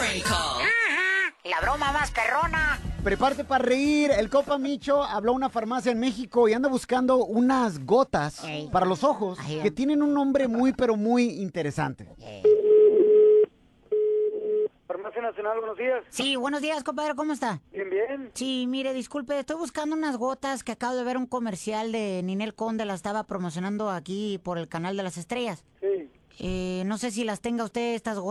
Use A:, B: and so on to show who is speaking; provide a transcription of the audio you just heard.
A: La broma más perrona.
B: Prepárate para reír. El compa Micho habló a una farmacia en México y anda buscando unas gotas para los ojos que tienen un nombre muy, pero muy interesante.
C: Farmacia Nacional, buenos días.
A: Sí, buenos días, compadre, ¿cómo está?
C: Bien, bien.
A: Sí, mire, disculpe, estoy buscando unas gotas que acabo de ver un comercial de Ninel Conde, la estaba promocionando aquí por el canal de las estrellas.
C: Sí.
A: No sé si las tenga usted, estas gotas.